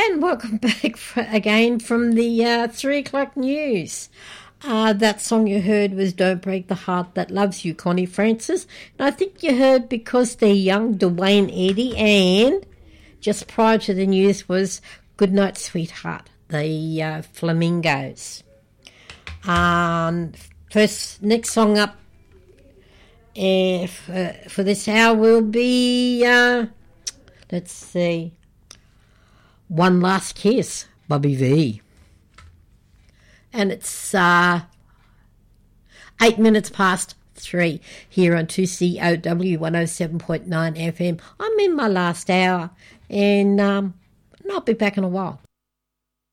And welcome back again from the 3 o'clock news. That song you heard was Don't Break the Heart That Loves You, Connie Francis. And I think you heard Because They're Young, Dwayne Eddy. And just prior to the news was Good Night, Sweetheart, the Flamingos. Next song up for this hour will be, let's see, One Last Kiss, Bobby V. And it's 8 minutes past 3 here on 2COW 107.9 FM. I'm in my last hour, and I'll be back in a while.